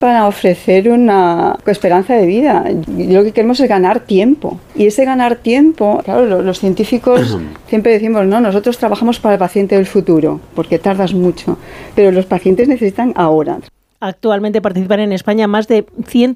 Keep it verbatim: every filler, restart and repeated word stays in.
para ofrecer una esperanza de vida. Lo que queremos es ganar tiempo. Y ese ganar tiempo, claro, los científicos siempre decimos, no, nosotros trabajamos para el paciente del futuro, porque tardas mucho, pero los pacientes necesitan ahora. Actualmente participan en España más de ciento